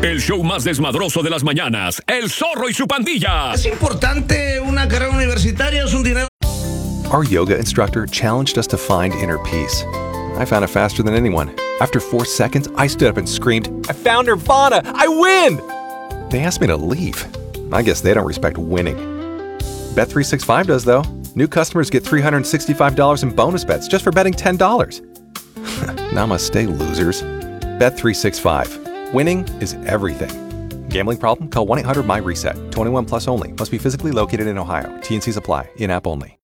El show más desmadroso de las mañanas. El Zorro y su pandilla. ¿Es importante una carrera universitaria? ¿Es un dinero? Our yoga instructor challenged us to find inner peace. I found it faster than anyone. After 4 seconds, I stood up and screamed, "I found Nirvana! I win!" They asked me to leave. I guess they don't respect winning. Bet365 does, though. New customers get $365 in bonus bets just for betting $10. Namaste, losers. Bet365. Winning is everything. Gambling problem? Call 1-800-MY-RESET. 21 plus only. Must be physically located in Ohio. T&Cs apply. In-app only.